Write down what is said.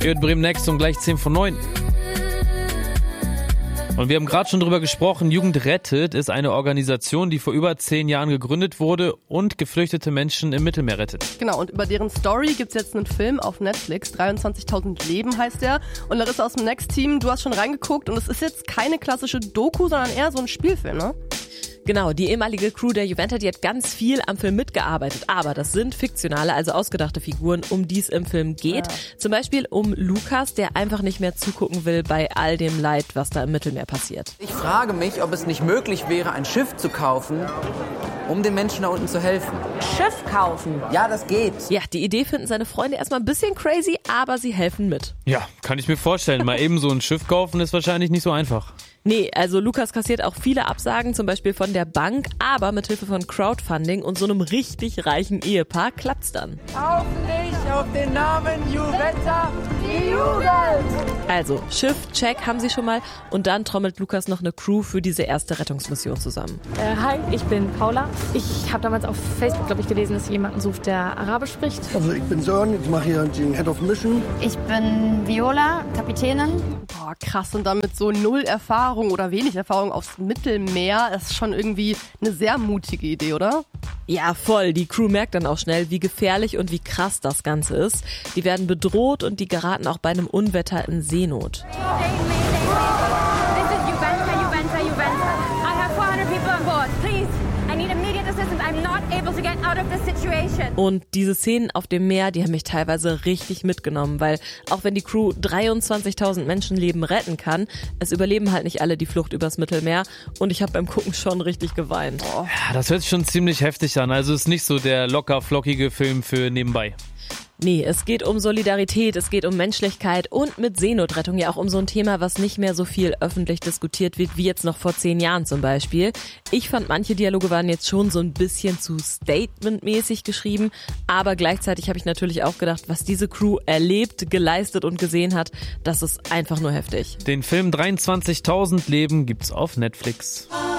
Ihr hört Bremen Next und gleich 10 von 9. Und wir haben gerade schon drüber gesprochen, Jugend rettet ist eine Organisation, die vor über 10 Jahren gegründet wurde und geflüchtete Menschen im Mittelmeer rettet. Genau, und über deren Story gibt's jetzt einen Film auf Netflix, 23.000 Leben heißt der. Und Larissa aus dem Next-Team, du hast schon reingeguckt und es ist jetzt keine klassische Doku, sondern eher so ein Spielfilm, ne? Genau, die ehemalige Crew der Juventa, die hat ganz viel am Film mitgearbeitet. Aber das sind fiktionale, also ausgedachte Figuren, um die es im Film geht. Ja. Zum Beispiel um Lukas, der einfach nicht mehr zugucken will bei all dem Leid, was da im Mittelmeer passiert. Ich frage mich, ob es nicht möglich wäre, ein Schiff zu kaufen, um den Menschen da unten zu helfen. Schiff kaufen? Ja, das geht. Ja, die Idee finden seine Freunde erstmal ein bisschen crazy, aber sie helfen mit. Ja, kann ich mir vorstellen. Mal eben so ein Schiff kaufen ist wahrscheinlich nicht so einfach. Nee, also Lukas kassiert auch viele Absagen, zum Beispiel von der Bank, aber mit Hilfe von Crowdfunding und so einem richtig reichen Ehepaar klappt's dann. Hoffentlich auf den Namen Juventa die Jugend! Also, Schiff, check, haben sie schon mal. Und dann trommelt Lukas noch eine Crew für diese erste Rettungsmission zusammen. Hi, ich bin Paula. Ich habe damals auf Facebook, glaube ich, gelesen, dass jemanden sucht, der Arabisch spricht. Also ich bin Sören, ich mache hier den Head of Mission. Ich bin Viola, Kapitänin. Boah, krass. Und dann mit so 0 Erfahrung oder wenig Erfahrung aufs Mittelmeer, das ist schon irgendwie eine sehr mutige Idee, oder? Ja, voll. Die Crew merkt dann auch schnell, wie gefährlich und wie krass das Ganze ist. Die werden bedroht und die geraten auch bei einem Unwetter in Seenot. Und diese Szenen auf dem Meer, die haben mich teilweise richtig mitgenommen, weil auch wenn die Crew 23.000 Menschenleben retten kann, es überleben halt nicht alle die Flucht übers Mittelmeer und ich habe beim Gucken schon richtig geweint. Ja, das hört sich schon ziemlich heftig an, also ist nicht so der locker flockige Film für nebenbei. Nee, es geht um Solidarität, es geht um Menschlichkeit und mit Seenotrettung ja auch um so ein Thema, was nicht mehr so viel öffentlich diskutiert wird, wie jetzt noch vor 10 Jahren zum Beispiel. Ich fand, manche Dialoge waren jetzt schon so ein bisschen zu statementmäßig geschrieben, aber gleichzeitig habe ich natürlich auch gedacht, was diese Crew erlebt, geleistet und gesehen hat, das ist einfach nur heftig. Den Film 23.000 Leben gibt's auf Netflix.